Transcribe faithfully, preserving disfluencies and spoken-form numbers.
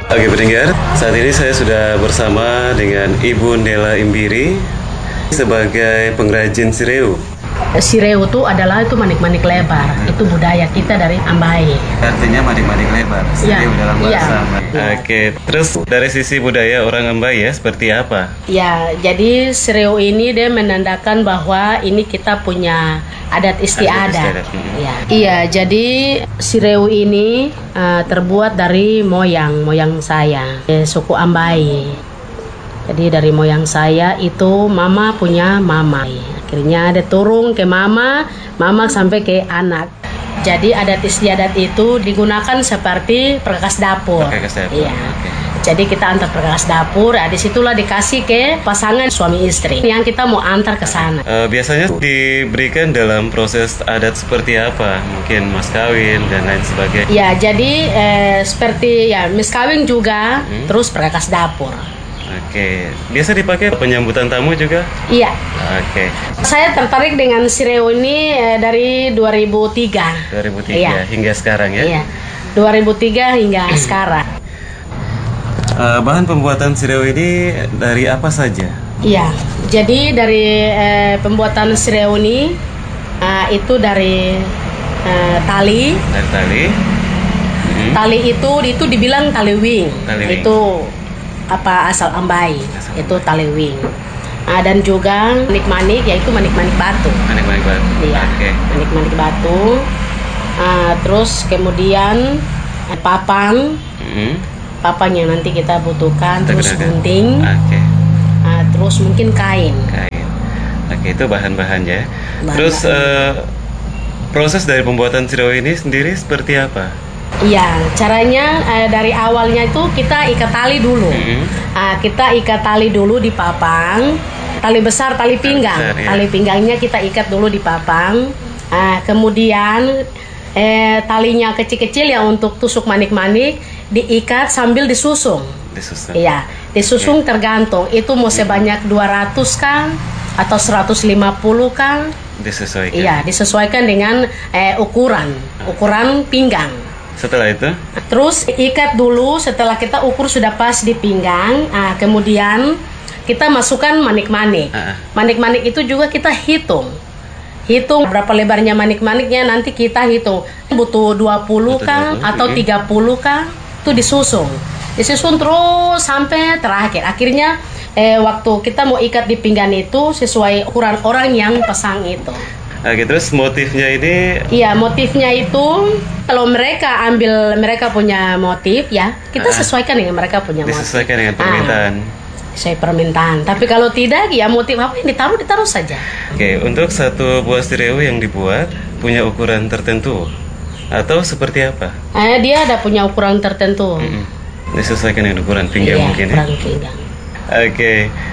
Oke pendengar, saat ini saya sudah bersama dengan Ibu Nela Imbiri sebagai pengrajin sireu. Sireu itu adalah itu manik-manik lebar, itu budaya kita dari Ambai. Artinya manik-manik lebar, sireu ya, dalam bahasa. Ya. Oke, terus dari sisi budaya orang Ambai ya seperti apa? Ya, jadi sireu ini dia menandakan bahwa ini kita punya adat istiadat. Adat istiadat. Ya. Iya, jadi sireu ini uh, terbuat dari moyang, moyang saya, eh, suku Ambai. Jadi dari moyang saya itu mama punya mama. Akhirnya ada turun ke mama, mama sampai ke anak. Jadi adat istiadat itu digunakan seperti perkakas dapur. Perkakas dapur. Iya. Okay. Jadi kita antar perkakas dapur, nah, disitulah dikasih ke pasangan suami istri yang kita mau antar ke sana. Uh, biasanya diberikan dalam proses adat seperti apa? Mungkin mas kawin dan lain sebagainya. Ya, jadi eh, seperti ya mis kawin juga, hmm. terus perkakas dapur. Oke, biasa dipakai penyambutan tamu juga? Iya. Oke. Saya tertarik dengan sireu ini eh, dari dua ribu tiga. dua ribu tiga iya. Hingga sekarang ya? Iya. dua ribu tiga hingga sekarang. Uh, bahan pembuatan sireu ini dari apa saja? Iya. Jadi dari eh, pembuatan sireu ini uh, itu dari uh, tali. Dari tali. Hmm. Tali itu itu dibilang tali wing. Tali wing. Itu apa asal Ambai, asal itu tali wing. Nah, dan juga manik-manik, yaitu manik-manik batu. Manik-manik batu. Iya. Okay. Manik-manik batu. Nah, terus kemudian eh, papan, mm-hmm. papan yang nanti kita butuhkan, kita terus gunakan. Gunting. Okay. Nah, terus mungkin kain. Kain. Oke, okay, itu bahan-bahannya. Bahan-bahan. Terus uh, proses dari pembuatan sireu ini sendiri seperti apa? Iya, caranya eh, dari awalnya itu kita ikat tali dulu. Mm-hmm. uh, kita ikat tali dulu di papang, tali besar, tali pinggang. Tali, besar, ya. Tali pinggangnya kita ikat dulu di papang. Uh, kemudian eh, talinya kecil-kecil ya untuk tusuk manik-manik diikat sambil disusung. Disusung. Iya, disusung okay. Tergantung itu mau sebanyak dua ratus kan atau seratus lima puluh kan? Disesuaikan. Iya, disesuaikan dengan eh, ukuran, ukuran pinggang. Setelah itu? Terus ikat dulu setelah kita ukur sudah pas di pinggang. Nah, kemudian kita masukkan manik-manik. Uh-uh. Manik-manik itu juga kita hitung. Hitung berapa lebarnya manik-maniknya nanti kita hitung. Butuh dua puluh kan atau tiga puluh kan? Itu disusung. Disusun terus sampai terakhir. Akhirnya eh, waktu kita mau ikat di pinggang itu sesuai ukuran orang yang pasang itu. Oke, terus motifnya ini? Iya, motifnya itu kalau mereka ambil mereka punya motif ya, kita sesuaikan dengan mereka punya motif. Disesuaikan dengan permintaan. Ah, sesuai permintaan. Tapi kalau tidak, ya motif apa yang ditaruh ditaruh saja. Oke, untuk satu buah sireu yang dibuat punya ukuran tertentu atau seperti apa? Eh, dia ada punya ukuran tertentu. Mm-mm. Disesuaikan dengan ukuran pinggang iya, mungkin ukuran ya. Pinggang. Oke.